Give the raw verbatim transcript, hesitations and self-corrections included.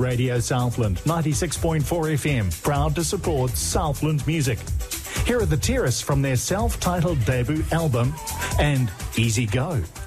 Radio Southland, ninety-six point four F M, proud to support Southland music. Here are the Terrace from their self-titled debut album and Easy Go.